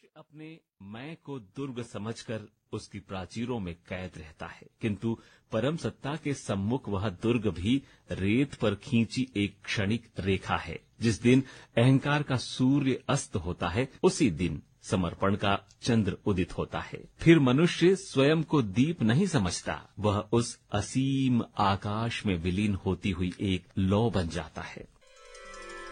मनुष्य अपने मैं को दुर्ग समझकर उसकी प्राचीरों में कैद रहता है, किंतु परम सत्ता के सम्मुख वह दुर्ग भी रेत पर खींची एक क्षणिक रेखा है। जिस दिन अहंकार का सूर्य अस्त होता है, उसी दिन समर्पण का चंद्र उदित होता है। फिर मनुष्य स्वयं को दीप नहीं समझता, वह उस असीम आकाश में विलीन होती हुई एक लौ बन जाता है।